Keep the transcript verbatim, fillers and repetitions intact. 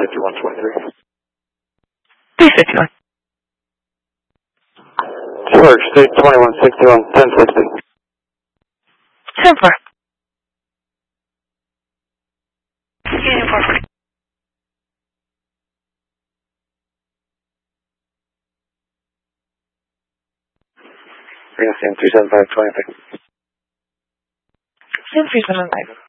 fifty-one twenty-three. three fifty-one. George, state twenty-one sixty-one, ten sixty. ten four. Union four forty. We're going to see him three seven five twenty-three. Sim three seven five.